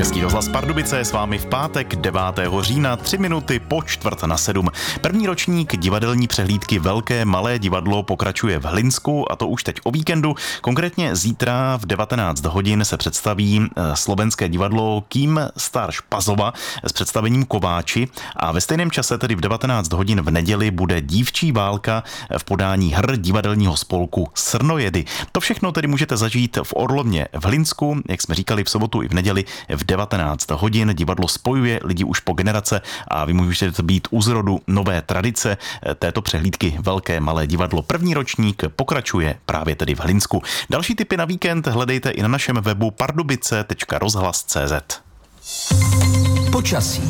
Český rozhlas Pardubice je s vámi v pátek 9. října 3 minuty po 6:45. První ročník divadelní přehlídky Velké malé divadlo pokračuje v Hlinsku, a to už teď o víkendu. Konkrétně zítra v 19 hodin se představí slovenské divadlo Kým Starš Pazova s představením Kováči a ve stejném čase, tedy v 19 hodin v neděli, bude Dívčí válka v podání her divadelního spolku Srnojedy. To všechno tedy můžete zažít v Orlovně v Hlinsku, jak jsme říkali, v sobotu i v neděli v 19 hodin. Divadlo spojuje lidi už po generace a vy můžete být u zrodu nové tradice této přehlídky Velké malé divadlo. První ročník pokračuje právě tedy v Hlinsku. Další tipy na víkend hledejte i na našem webu pardubice.rozhlas.cz. Počasí.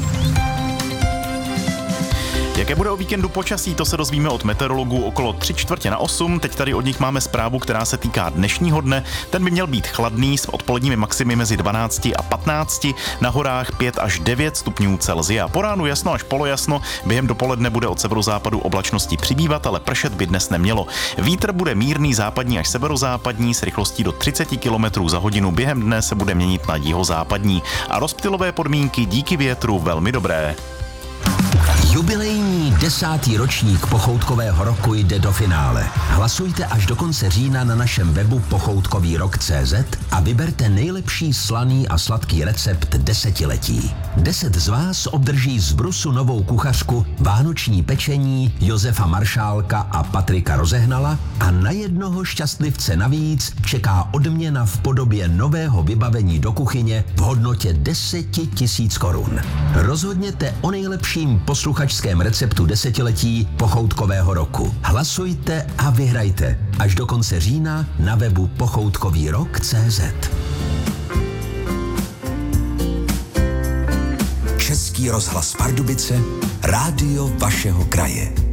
Jaké bude o víkendu počasí, to se dozvíme od meteorologů okolo 7:45. Teď tady od nich máme zprávu, která se týká dnešního dne. Ten by měl být chladný s odpoledními maximy mezi 12 a 15, na horách 5 až 9 stupňů Celsia. Po ránu jasno až polojasno, během dopoledne bude od severozápadu oblačnosti přibývat, ale pršet by dnes nemělo. Vítr bude mírný západní až severozápadní s rychlostí do 30 km za hodinu. Během dne se bude měnit na jihozápadní a rozptylové podmínky díky větru velmi dobré. Jubilejní 10. ročník Pochoutkového roku jde do finále. Hlasujte až do konce října na našem webu pochoutkovýrok.cz a vyberte nejlepší slaný a sladký recept desetiletí. 10 z vás obdrží z Brusu novou kuchařku, vánoční pečení Josefa Maršálka a Patrika Rozehnala a na jednoho šťastlivce navíc čeká odměna v podobě nového vybavení do kuchyně v hodnotě 10 000 korun. Rozhodněte o nejlepším posluchačském receptu desetiletí Pochoutkového roku. Hlasujte a vyhrajte až do konce října na webu pochoutkovýrok.cz. Český rozhlas Pardubice, rádio vašeho kraje.